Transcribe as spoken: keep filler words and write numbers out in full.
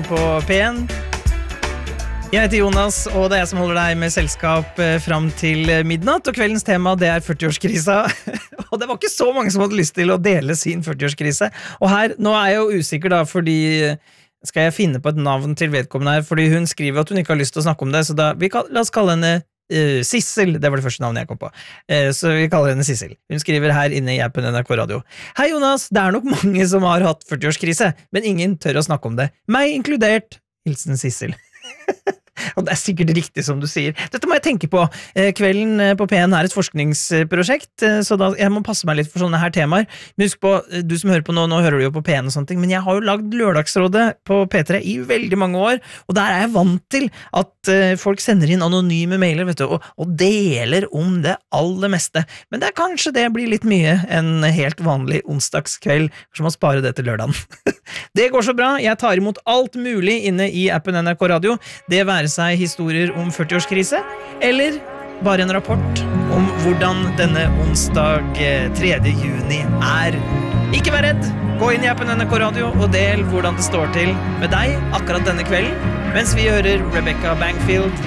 på P en. Jeg heter Jonas, og det er jeg som holder deg med selskap frem til midnatt, og kveldens tema det er førti-årskrisa. Og det var ikke så mange som hadde lyst til å dele sin førti-årskrise. Og her, nå er jeg jo usikker da, fordi skal jeg finne på et navn til vedkommende her, fordi hun skriver at hun ikke har lyst til å snakke om det, så da, vi kan, la oss kalle henne uh, Sissel, det var det første navnet jeg kom på. Uh, så vi kaller henne Sissel. Hun skriver her inne i appen N R K Radio. Hei Jonas, det er nok mange som har hatt førti-årskrise, men ingen tør å snakke om det. Meg inkludert. Hilsen Sissel. Og det er sikkert riktig som du sier. Dette må jeg tenke på. Kvelden på P en er et forskningsprosjekt, så da, jeg må passe meg litt for sånne her temaer. Men husk på, du som hører på nå, nå hører du jo på P en og sånne ting, men jeg har jo lagd Lørdagsrådet på P tre i veldig mange år, og der er jeg vant til at folk sender inn anonyme mailer, vet du, og, og deler om det aller meste. Men det er kanskje det blir litt mye en helt vanlig onsdagskveld, kanskje man sparer det til lørdagen. Det går så bra, jeg tar imot alt mulig inne i appen N R K Radio, det være seg historier om førti-årskrise, eller bare en rapport om hvordan denne onsdag tredje juni er. Ikke vær redd, gå inn i appen N R K Radio og del hvordan det står til med deg akkurat denne kvelden, mens vi hører Rebecca Bangfield